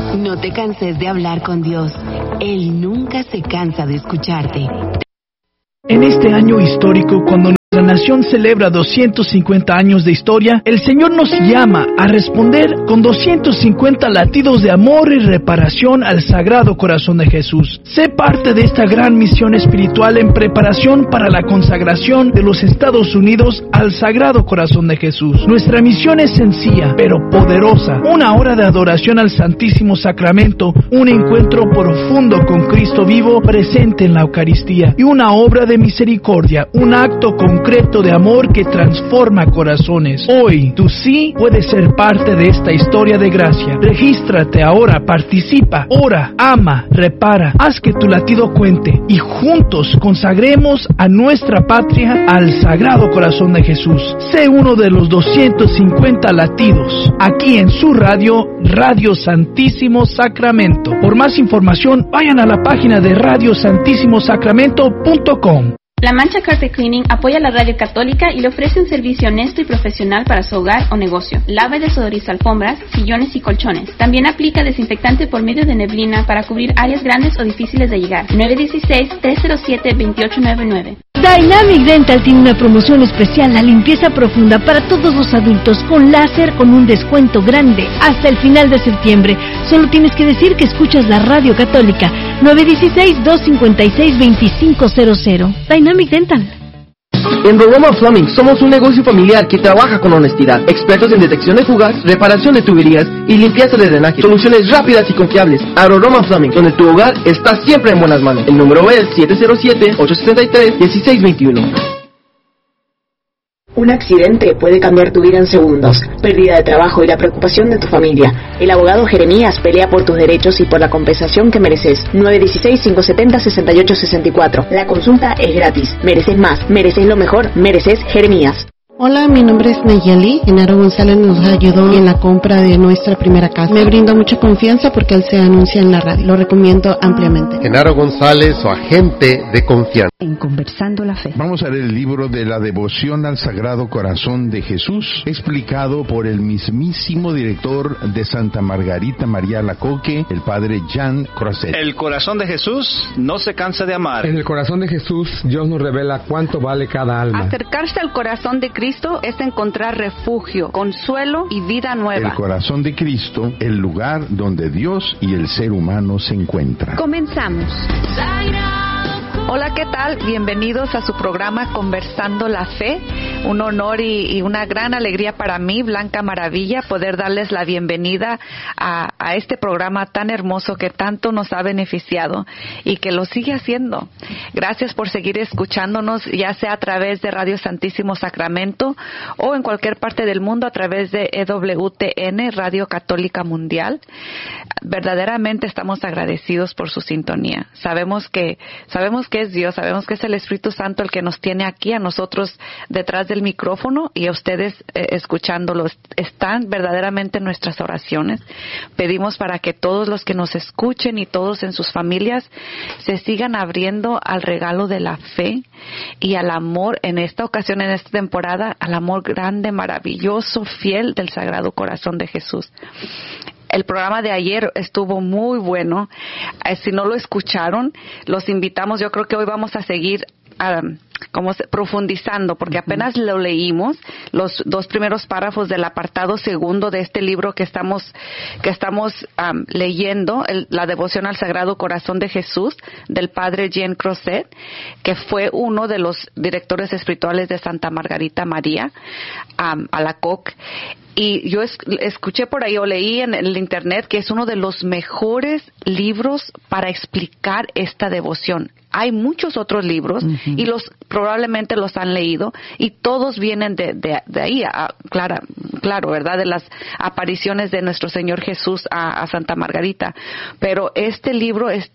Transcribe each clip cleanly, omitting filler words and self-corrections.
No te canses de hablar con Dios. Él nunca se cansa de escucharte. En este año histórico, cuando nuestra nación celebra 250 años de historia, el Señor nos llama a responder con 250 latidos de amor y reparación al Sagrado Corazón de Jesús. Sé parte de esta gran misión espiritual en preparación para la consagración de los Estados Unidos al Sagrado Corazón de Jesús. Nuestra misión es sencilla, pero poderosa. Una hora de adoración al Santísimo Sacramento, un encuentro profundo con Cristo vivo presente en la Eucaristía y una obra de misericordia, un acto concreto de amor que transforma corazones. Hoy, tú sí puedes ser parte de esta historia de gracia. Regístrate ahora, participa, ora, ama, repara, haz que tu latido cuente y juntos consagremos a nuestra patria al Sagrado Corazón de Jesús. Sé uno de los 250 latidos, aquí en su radio, Radio Santísimo Sacramento. Por más información, vayan a la página de radiosantissimosacramento.com. La Mancha Carpet Cleaning apoya la radio católica y le ofrece un servicio honesto y profesional para su hogar o negocio. Lava y desodoriza alfombras, sillones y colchones. También aplica desinfectante por medio de neblina para cubrir áreas grandes o difíciles de llegar. 916-307-2899. Dynamic Dental tiene una promoción especial, la limpieza profunda para todos los adultos con láser con un descuento grande hasta el final de septiembre. Solo tienes que decir que escuchas la radio católica. 916-256-2500. Dynamic Dental. En Roroma Plumbing somos un negocio familiar que trabaja con honestidad, expertos en detección de fugas, reparación de tuberías y limpieza de drenaje. Soluciones rápidas y confiables. A Roroma Plumbing, donde tu hogar está siempre en buenas manos. El número es 707-863-1621. Un accidente puede cambiar tu vida en segundos, pérdida de trabajo y la preocupación de tu familia. El abogado Jeremías pelea por tus derechos y por la compensación que mereces. 916-570-6864. La consulta es gratis. Mereces más, mereces lo mejor, mereces Jeremías. Hola, mi nombre es Nayeli. Genaro González nos ayudó en la compra de nuestra primera casa. Me brindó mucha confianza porque él se anuncia en la radio. Lo recomiendo ampliamente. Genaro González, su agente de confianza. En Conversando la Fe. Vamos a leer el libro de la devoción al Sagrado Corazón de Jesús, explicado por el mismísimo director de Santa Margarita María Alacoque, el padre Jean Crozet. El corazón de Jesús no se cansa de amar. En el corazón de Jesús, Dios nos revela cuánto vale cada alma. Acercarse al corazón de Cristo es encontrar refugio, consuelo y vida nueva. El corazón de Cristo, el lugar donde Dios y el ser humano se encuentran. Comenzamos. Hola, ¿qué tal? Bienvenidos a su programa Conversando la Fe. Un honor y una gran alegría para mí, Blanca Maravilla, poder darles la bienvenida a este programa tan hermoso que tanto nos ha beneficiado y que lo sigue haciendo. Gracias por seguir escuchándonos, ya sea a través de Radio Santísimo Sacramento o en cualquier parte del mundo a través de EWTN, Radio Católica Mundial. Verdaderamente estamos agradecidos por su sintonía. Sabemos que es Dios, sabemos que es el Espíritu Santo el que nos tiene aquí a nosotros detrás del micrófono y a ustedes escuchándolos. Están verdaderamente en nuestras oraciones. Pedimos para que todos los que nos escuchen y todos en sus familias se sigan abriendo al regalo de la fe y al amor en esta ocasión, en esta temporada, al amor grande, maravilloso, fiel del Sagrado Corazón de Jesús. El programa de ayer estuvo muy bueno. Si no lo escucharon, los invitamos. Yo creo que hoy vamos a seguir profundizando, porque apenas lo leímos, los dos primeros párrafos del apartado segundo de este libro que estamos leyendo, la devoción al Sagrado Corazón de Jesús, del padre Jean Crozet, que fue uno de los directores espirituales de Santa Margarita María Alacoque. Y yo escuché por ahí o leí en el internet que es uno de los mejores libros para explicar esta devoción. Hay muchos otros libros y probablemente los han leído y todos vienen de ahí, claro, ¿verdad? De las apariciones de nuestro Señor Jesús a Santa Margarita. Pero este libro es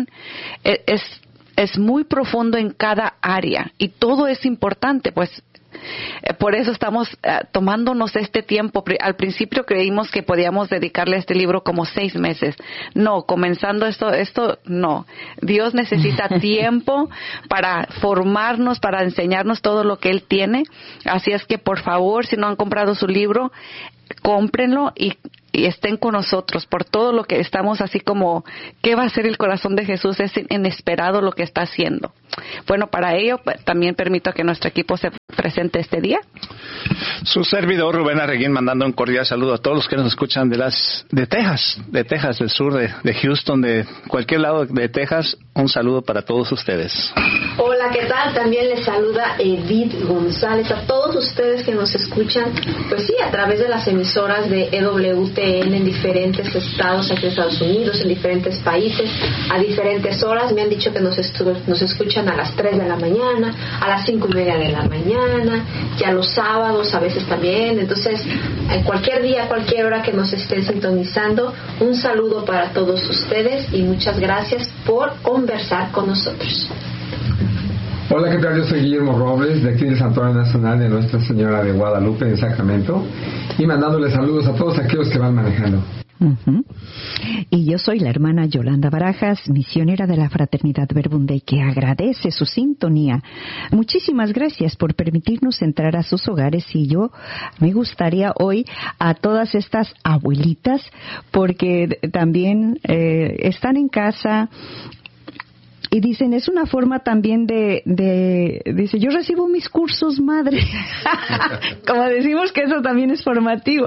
muy profundo en cada área y todo es importante, pues. Por eso estamos tomándonos este tiempo. Al principio creímos que podíamos dedicarle a este libro como 6 meses. No, comenzando esto no. Dios necesita tiempo para formarnos, para enseñarnos todo lo que Él tiene. Así es que, por favor, si no han comprado su libro, cómprenlo y y estén con nosotros por todo lo que estamos así como, ¿qué va a hacer el corazón de Jesús? Es inesperado lo que está haciendo. Bueno, para ello también permito que nuestro equipo se presente este día. Su servidor Rubén Arreguín mandando un cordial saludo a todos los que nos escuchan de Texas, del sur de Houston, de cualquier lado de Texas. Un saludo para todos ustedes. Hola, ¿qué tal? También les saluda Edith González. A todos ustedes que nos escuchan, pues sí, a través de las emisoras de EWTN en diferentes estados aquí en Estados Unidos, en diferentes países, a diferentes horas. Me han dicho que nos escuchan a las 3 de la mañana, a las 5:30 de la mañana, ya los sábados a veces también. Entonces, cualquier día, cualquier hora que nos estén sintonizando, un saludo para todos ustedes y muchas gracias por conversar con nosotros. Hola, ¿qué tal? Yo soy Guillermo Robles, de aquí del Santuario Nacional de Nuestra Señora de Guadalupe, en Sacramento, y mandándole saludos a todos aquellos que van manejando. Uh-huh. Y yo soy la hermana Yolanda Barajas, misionera de la Fraternidad Verbunday, que agradece su sintonía. Muchísimas gracias por permitirnos entrar a sus hogares, y yo me gustaría hoy a todas estas abuelitas, porque también están en casa. Y dicen, es una forma también dice, yo recibo mis cursos, madre. Como decimos que eso también es formativo.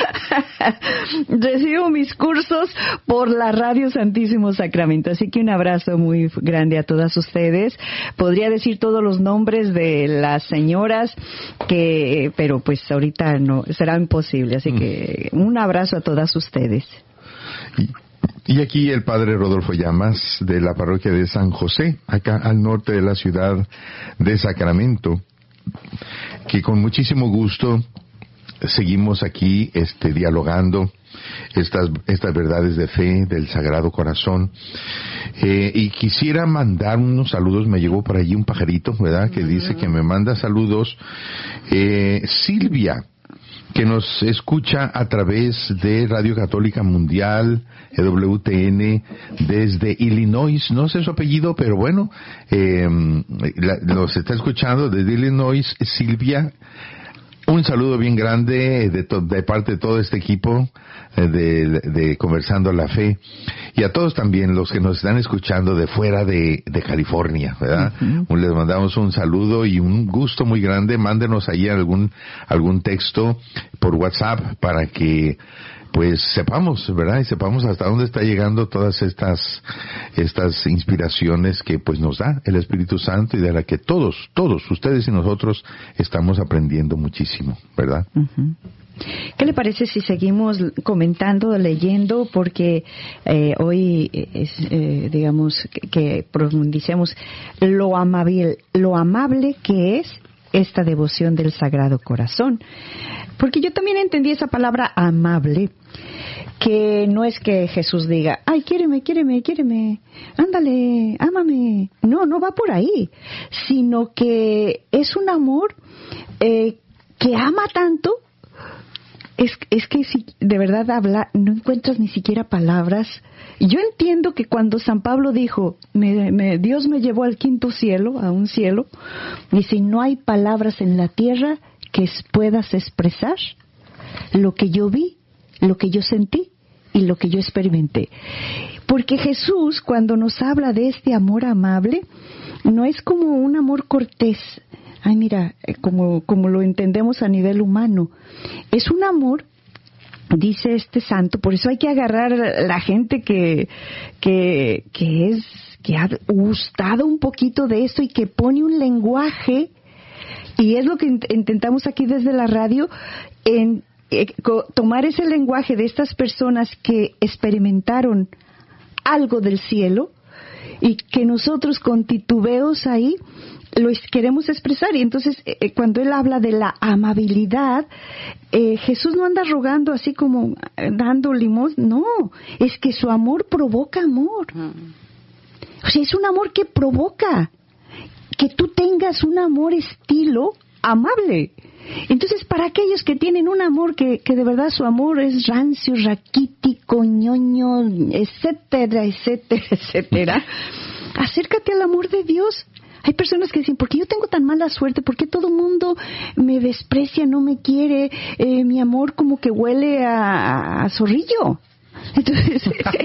Recibo mis cursos por la Radio Santísimo Sacramento. Así que un abrazo muy grande a todas ustedes. Podría decir todos los nombres de las señoras, pero pues ahorita no, será imposible. Así que un abrazo a todas ustedes. Y aquí el padre Rodolfo Llamas, de la parroquia de San José, acá al norte de la ciudad de Sacramento, que con muchísimo gusto seguimos aquí dialogando estas verdades de fe del Sagrado Corazón. Y quisiera mandar unos saludos. Me llegó por allí un pajarito, ¿verdad?, que dice que me manda saludos. Silvia, que nos escucha a través de Radio Católica Mundial, EWTN, desde Illinois. No sé su apellido, pero bueno, nos está escuchando desde Illinois. Silvia, un saludo bien grande de parte de todo este equipo de Conversando la Fe, y a todos también los que nos están escuchando de fuera de California, ¿verdad? Uh-huh. Les mandamos un saludo y un gusto muy grande. Mándenos ahí algún texto por WhatsApp para que pues sepamos, ¿verdad? Y sepamos hasta dónde está llegando todas estas inspiraciones que pues nos da el Espíritu Santo, y de la que todos ustedes y nosotros estamos aprendiendo muchísimo, ¿verdad? Uh-huh. ¿Qué le parece si seguimos comentando, leyendo? Porque hoy digamos que profundicemos lo amable que es esta devoción del Sagrado Corazón. Porque yo también entendí esa palabra amable, que no es que Jesús diga, ay, quiéreme, ándale, ámame. No va por ahí, sino que es un amor que ama tanto. Es que si de verdad habla, no encuentras ni siquiera palabras. Yo entiendo que cuando San Pablo dijo, Dios me llevó al quinto cielo, a un cielo, dice, no hay palabras en la tierra que puedas expresar lo que yo vi, lo que yo sentí y lo que yo experimenté. Porque Jesús, cuando nos habla de este amor amable, no es como un amor cortés. Ay, mira, como lo entendemos a nivel humano. Es un amor, dice este santo, por eso hay que agarrar a la gente que ha gustado un poquito de esto y que pone un lenguaje, y es lo que intentamos aquí desde la radio, en tomar ese lenguaje de estas personas que experimentaron algo del cielo y que nosotros con titubeos ahí lo queremos expresar. Y entonces cuando él habla de la amabilidad, Jesús no anda rogando así como dando limón, no, es que su amor provoca amor. O sea, es un amor que provoca que tú tengas un amor estilo amable. Entonces, para aquellos que tienen un amor que de verdad su amor es rancio, raquítico, ñoño, etcétera, acércate al amor de Dios. Hay personas que dicen, ¿por qué yo tengo tan mala suerte? ¿Por qué todo el mundo me desprecia, no me quiere? Mi amor como que huele a zorrillo. Entonces,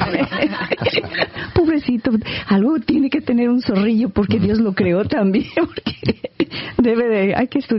pobrecito, algo tiene que tener un zorrillo porque Dios lo creó también, porque hay que estudiar.